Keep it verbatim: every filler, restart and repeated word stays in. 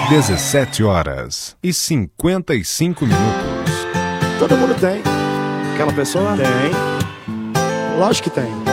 dezessete horas e cinquenta e cinco minutos. Todo mundo tem. Aquela pessoa? Tem. Lógico que tem.